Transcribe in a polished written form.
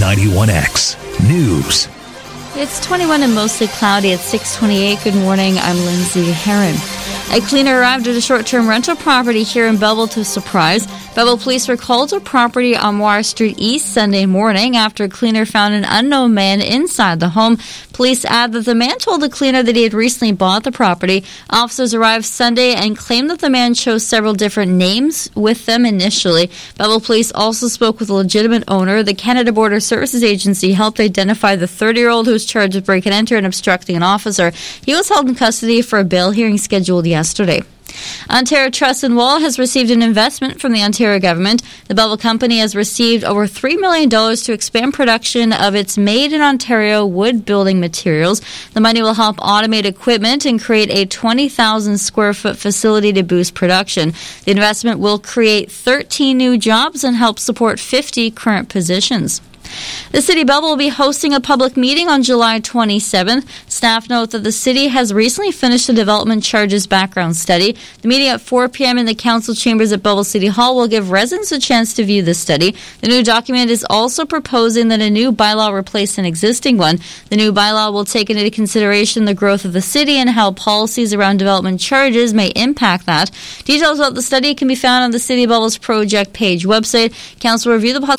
91X News. It's 21 and mostly cloudy at 6:28. Good morning. I'm Lindsay Herron. A cleaner arrived at a short-term rental property here in Belleville to surprise. Belleville police were called to a property on Moir Street East Sunday morning after a cleaner found an unknown man inside the home. Police add that the man told the cleaner that he had recently bought the property. Officers arrived Sunday and claimed that the man chose several different names with them initially. Belleville police also spoke with a legitimate owner. The Canada Border Services Agency helped identify the 30-year-old who was charged with break and enter and obstructing an officer. He was held in custody for a bail hearing scheduled yesterday. Ontario Truss and Wall has received an investment from the Ontario government. The Belleville company has received over $3 million to expand production of its made-in-Ontario wood building materials. The money will help automate equipment and create a 20,000-square-foot facility to boost production. The investment will create 13 new jobs and help support 50 current positions. The City of Belleville will be hosting a public meeting on July 27th. Staff note that the city has recently finished a development charges background study. The meeting at 4 p.m. in the council chambers at Belleville City Hall will give residents a chance to view the study. The new document is also proposing that a new bylaw replace an existing one. The new bylaw will take into consideration the growth of the city and how policies around development charges may impact that. Details about the study can be found on the City of Belleville's project page website. Council will review the